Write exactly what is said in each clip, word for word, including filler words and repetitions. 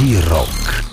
Зи-рок.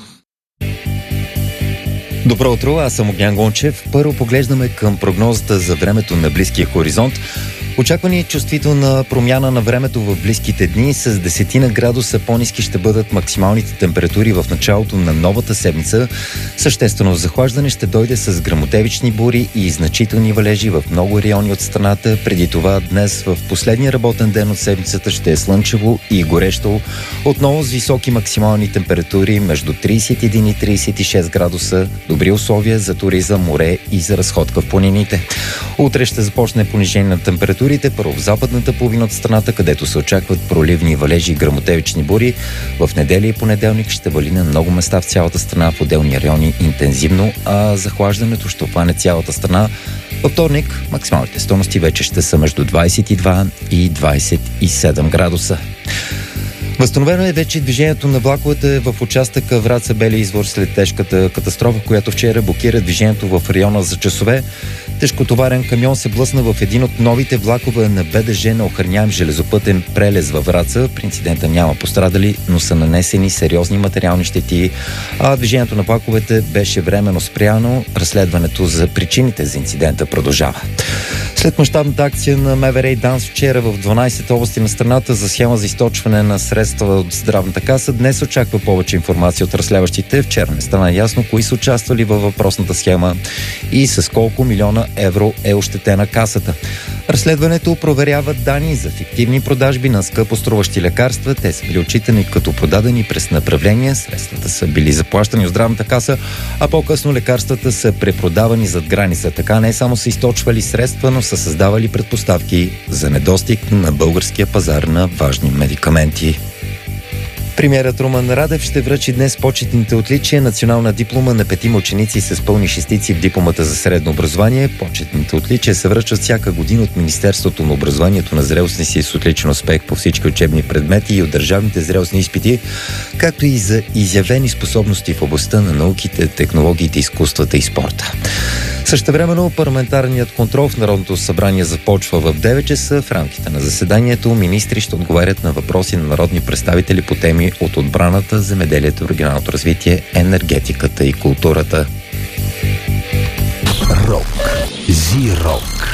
Добро утро, аз съм Огнян Гончев. Първо поглеждаме към прогнозата за времето на близкия хоризонт. Очаквани чувствителна промяна на времето в близките дни. С десетина градуса по-ниски ще бъдат максималните температури в началото на новата седмица. Съществено захлаждане ще дойде с гръмотевични бури и значителни валежи в много райони от страната. Преди това днес в последния работен ден от седмицата ще е слънчево и горещо. Отново с високи максимални температури между трийсет и един и трийсет и шест градуса. Добри условия за туризъм, море и за разходка в планините. Утре ще започне понижение на температури първо в западната половина от страната, където се очакват проливни валежи и гръмотевични бури. В неделя и понеделник ще вали на много места в цялата страна, в отделни райони интензивно, а захлаждането ще обхване цялата страна. Във вторник максималните стойности вече ще са между двайсет и два и двайсет и седем градуса. Възстановено е вече движението на влаковете в участъка Враца-Бели извор след тежката катастрофа, която вчера блокира движението в района за часове. Тежкотоварен камион се блъсна в един от новите влакове на БДЖ на охраняем железопътен прелез във Враца. При инцидента няма пострадали, но са нанесени сериозни материални щети, а движението на влаковете беше временно спряно. Разследването за причините за инцидента продължава. След мащабната акция на МВР и ДАНС вчера в дванайсет области на страната за схема за източване на средства от здравната каса, днес очаква повече информация от разследващите. Вчера не стана ясно кои са участвали във въпросната схема и с колко милиона евро е ощетена касата. Разследването проверява данни за фиктивни продажби на скъпо струващи лекарства. Те са били отчитани като продадени през направления. Средствата са били заплащани от здравната каса, а по-късно лекарствата са препродавани зад граница. Така не само са източвали средства, но са създавали предпоставки за недостиг на българския пазар на важни медикаменти. Премиерът Румен Радев ще връчи днес почетните отличия национална диплома на петима ученици с пълни шестици в дипломата за средно образование. Почетните отличия се връчват всяка година от Министерството на образованието на зрелостни си с отличен успех по всички учебни предмети и от държавните зрелостни изпити, както и за изявени способности в областта на науките, технологиите, изкуствата и спорта. Същевременно парламентарният контрол в Народното събрание започва в девет часа. В рамките на заседанието министри ще отговарят на въпроси на народни представители по теми от отбраната, земеделието, регионалното развитие, енергетиката и културата. Рок. Зи-рок.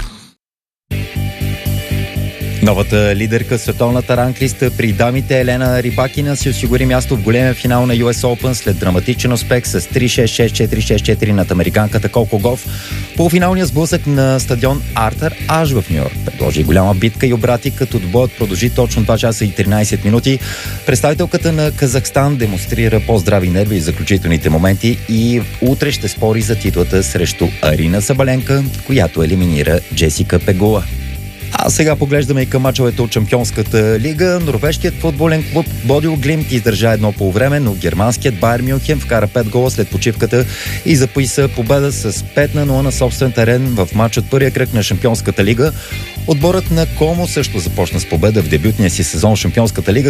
Новата лидерка в световната ранглиста при дамите Елена Рибакина си осигури място в големия финал на Ю Ес Open след драматичен успех с три шест шест четири шест четири над американката Коко Гоф. Полуфиналният сблъсък на стадион Артър Аш в Ню Йорк предложи голяма битка и обрати, като двобоят продължи точно два часа и тринайсет минути. Представителката на Казахстан демонстрира по-здрави нерви в заключителните моменти и утре ще спори за титлата срещу Арина Сабаленка, която елиминира Джесика Пегула. А сега поглеждаме и към мачовете от Шампионската лига. Норвежкият футболен клуб Бодил Глимт издържа едно по време, но германският Байер Мюнхен вкара пет гола след почивката и записа победа с пет на нула на собствен терен в мач от първия кръг на Шампионската лига. Отборът на Комо също започна с победа в дебютния си сезон в Шампионската лига.